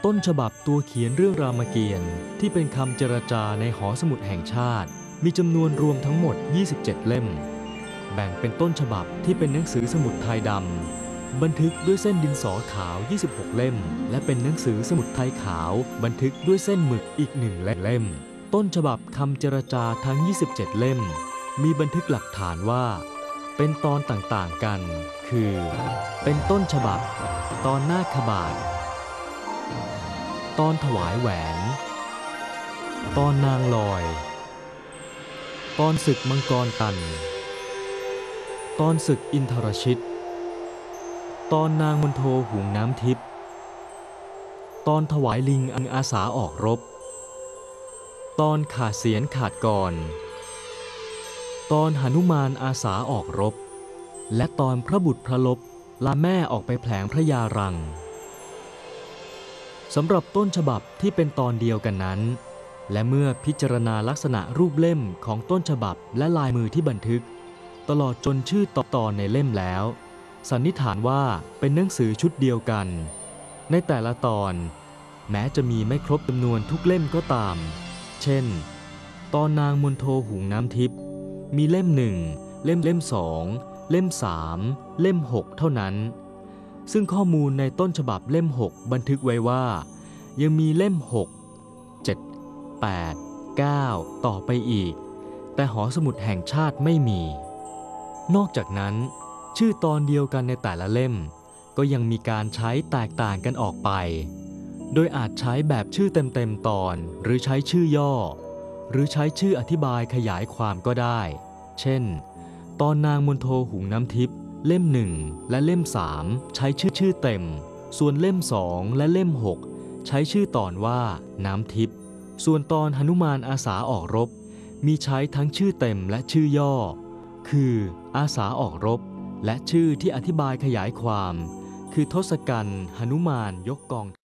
ต้นฉบับตัวเขียนเรื่องรามเกียรติ์ที่เป็นคำเจรจาในหอสมุดแห่งชาติมีจำนวนรวมทั้งหมด27เล่มแบ่งเป็นต้นฉบับที่เป็นหนังสือสมุดไทยดำบันทึกด้วยเส้นดินสอขาว26เล่มและเป็นหนังสือสมุดไทยขาวบันทึกด้วยเส้นหมึกอีก1เล่มต้นฉบับคำเจรจาทั้ง27เล่มมีบันทึกหลักฐานว่าเป็นตอนต่างๆกันคือเป็นต้นฉบับตอนนาคบาทตอนถวายแหวนตอนนางลอยตอนศึกมังกรตันตอนศึกอินทรชิตตอนนางมณโฑหุงน้ำทิพย์ตอนถวายลิงอันอาสาออกรบตอนขาดเสียนขาดกรตอนหนุมานอาสาออกรบและตอนพระบุตรพระลบลาแม่ออกไปแผลงพระยารังสำหรับต้นฉบับที่เป็นตอนเดียวกันนั้นและเมื่อพิจารณาลักษณะรูปเล่มของต้นฉบับและลายมือที่บันทึกตลอดจนชื่อตอนในเล่มแล้วสันนิษฐานว่าเป็นหนังสือชุดเดียวกันในแต่ละตอนแม้จะมีไม่ครบจำนวนทุกเล่มก็ตามเช่นตอนนางมณโฑหุงน้ำทิพย์มีเล่ม1เล่ม2เล่ม3เล่ม6เท่านั้นซึ่งข้อมูลในต้นฉบับเล่ม6บันทึกไว้ว่ายังมีเล่ม6 7 8 9ต่อไปอีกแต่หอสมุดแห่งชาติไม่มีนอกจากนั้นชื่อตอนเดียวกันในแต่ละเล่มก็ยังมีการใช้แตกต่างกันออกไปโดยอาจใช้แบบชื่อเต็มตอนหรือใช้ชื่อย่อหรือใช้ชื่ออธิบายขยายความก็ได้เช่นตอนนางมณโฑหุงน้ำทิพย์เล่ม1และเล่ม3ใช้ชื่อเต็มส่วนเล่ม2และเล่ม6ใช้ชื่อตอนว่าน้ำทิพย์ส่วนตอนหนุมานอาสาออกรบมีใช้ทั้งชื่อเต็มและชื่อย่อคืออาสาออกรบและชื่อที่อธิบายขยายความคือทศกัณฐ์หนุมานยกกอง